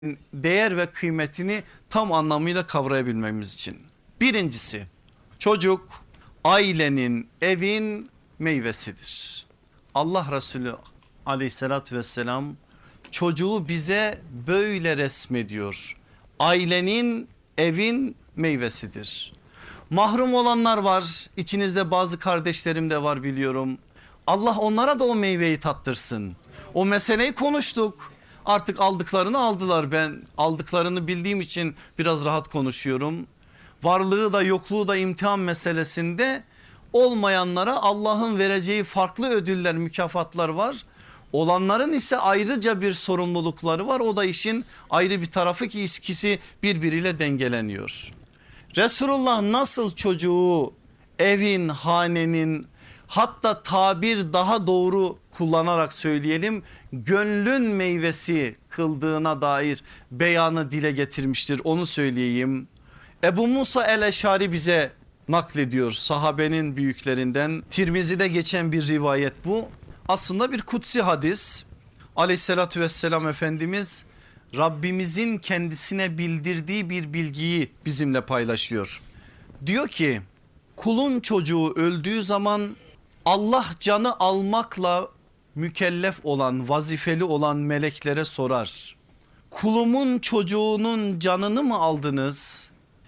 değer ve kıymetini tam anlamıyla kavrayabilmemiz için. Birincisi, çocuk ailenin, evin meyvesidir. Allah Resulü aleyhissalatü vesselam çocuğu bize böyle resmediyor. Ailenin, evin meyvesidir. Mahrum olanlar var, içinizde bazı kardeşlerim de var biliyorum. Allah onlara da o meyveyi tattırsın. O meseleyi konuştuk. Artık aldıklarını aldılar, ben aldıklarını bildiğim için biraz rahat konuşuyorum. Varlığı da yokluğu da imtihan meselesinde olmayanlara Allah'ın vereceği farklı ödüller, mükafatlar var. Olanların ise ayrıca bir sorumlulukları var, o da işin ayrı bir tarafı ki ikisi birbiriyle dengeleniyor. Resulullah nasıl çocuğu evin, hanenin, hatta tabir daha doğru kullanarak söyleyelim, gönlün meyvesi kıldığına dair beyanı dile getirmiştir, onu söyleyeyim. Ebu Musa el-Eşari bize naklediyor, sahabenin büyüklerinden. Tirmizi'de geçen bir rivayet bu. Aslında bir kutsi hadis. Aleyhissalatü vesselam Efendimiz Rabbimizin kendisine bildirdiği bir bilgiyi bizimle paylaşıyor. Diyor ki, kulun çocuğu öldüğü zaman Allah canı almakla mükellef olan, vazifeli olan meleklere sorar. Kulumun çocuğunun canını mı aldınız?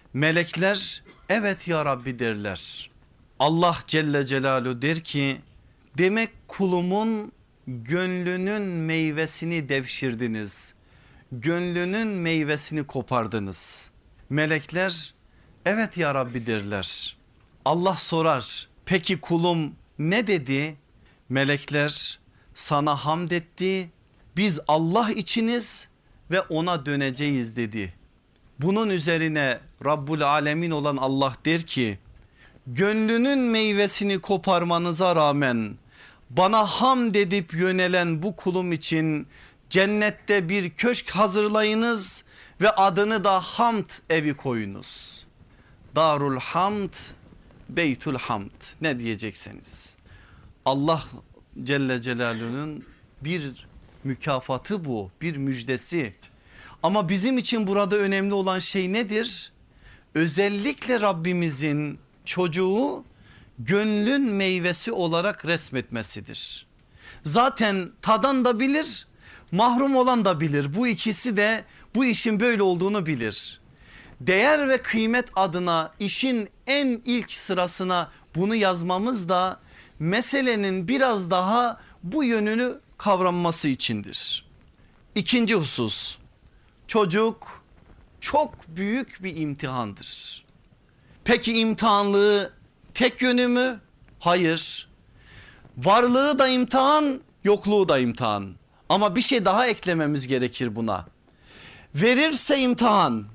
Melekler evet ya Rabbi derler. Allah Celle Celaluhu der ki, demek kulumun gönlünün meyvesini devşirdiniz. Gönlünün meyvesini kopardınız. Melekler evet ya Rabbi derler. Allah sorar, peki kulum ne dedi? Melekler sana hamd etti, biz Allah içiniz ve ona döneceğiz dedi. Bunun üzerine Rabbul Alemin olan Allah der ki, gönlünün meyvesini koparmanıza rağmen bana hamd edip yönelen bu kulum için cennette bir köşk hazırlayınız ve adını da hamd evi koyunuz. Darul Hamd, Beytul Hamd, ne diyecekseniz. Allah Celle Celaluhu'nun bir mükafatı bu, bir müjdesi. Ama bizim için burada önemli olan şey nedir? Özellikle Rabbimizin çocuğu gönlün meyvesi olarak resmetmesidir. Zaten tadan da bilir, mahrum olan da bilir. Bu ikisi de bu işin böyle olduğunu bilir. Değer ve kıymet adına işin en ilk sırasına bunu yazmamız da meselenin biraz daha bu yönünü kavranması içindir. İkinci husus, çocuk çok büyük bir imtihandır. Peki imtihanlığı tek yönü mü? Hayır. Varlığı da imtihan, yokluğu da imtihan. Ama bir şey daha eklememiz gerekir buna. Verirse imtihan,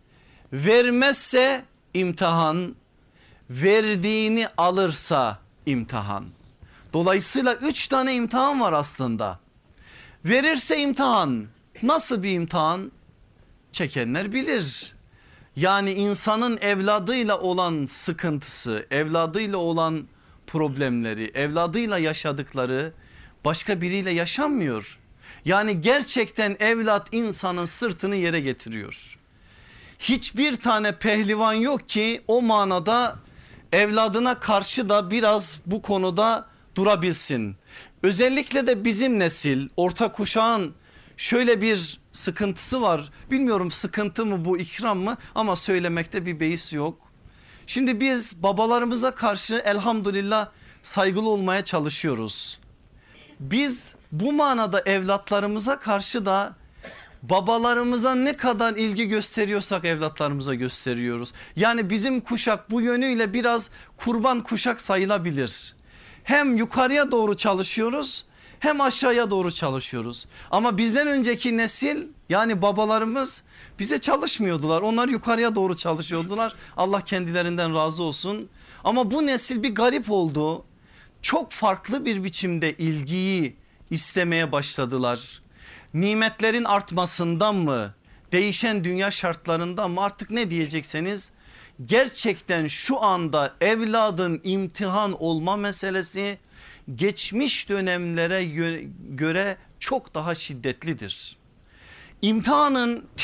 vermezse imtihan, verdiğini alırsa imtihan. Dolayısıyla 3 tane imtihan var aslında. Verirse imtihan, nasıl bir imtihan? Çekenler bilir. Yani insanın evladıyla olan sıkıntısı, evladıyla olan problemleri, evladıyla yaşadıkları başka biriyle yaşanmıyor. Yani gerçekten evlat insanın sırtını yere getiriyor. Hiçbir tane pehlivan yok ki o manada evladına karşı da biraz bu konuda durabilsin. Özellikle de bizim nesil, orta kuşağın şöyle bir sıkıntısı var. Bilmiyorum sıkıntı mı bu, ikram mı, ama söylemekte bir beis yok. Şimdi biz babalarımıza karşı elhamdülillah saygılı olmaya çalışıyoruz. Biz bu manada evlatlarımıza karşı da babalarımıza ne kadar ilgi gösteriyorsak evlatlarımıza gösteriyoruz. Yani bizim kuşak bu yönüyle biraz kurban kuşak sayılabilir. Hem yukarıya doğru çalışıyoruz hem aşağıya doğru çalışıyoruz. Ama bizden önceki nesil, yani babalarımız bize çalışmıyordular. Onlar yukarıya doğru çalışıyordular. Allah kendilerinden razı olsun. Ama bu nesil bir garip oldu. Çok farklı bir biçimde ilgiyi istemeye başladılar. Nimetlerin artmasından mı, değişen dünya şartlarından mı, artık ne diyecekseniz, gerçekten şu anda evladın imtihan olma meselesi geçmiş dönemlere göre çok daha şiddetlidir. İmtihanın